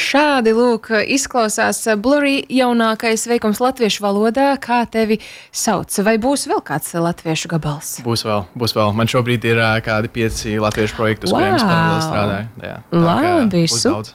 Šādi, lūk, izklausās Blurry jaunākais veikums latviešu valodā. Kā tevi sauc? Vai būs vēl kāds latviešu gabals? Būs vēl. Man šobrīd ir kādi 5 latviešu projekti, uz kuriem es strādāju. Jā, labi,